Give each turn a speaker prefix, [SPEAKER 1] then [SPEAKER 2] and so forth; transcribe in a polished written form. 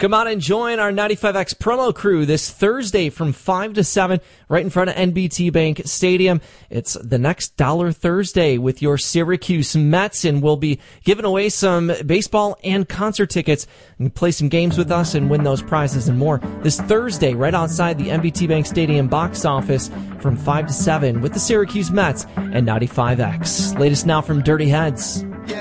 [SPEAKER 1] Come on and join our 95X promo crew this Thursday from 5 to 7 right in front of NBT Bank Stadium. It's the next Dollar Thursday with your Syracuse Mets, and we'll be giving away some baseball and concert tickets. You can play some games with us and win those prizes and more this Thursday right outside the NBT Bank Stadium box office from 5 to 7 with the Syracuse Mets and 95X. Latest now from Dirty Heads.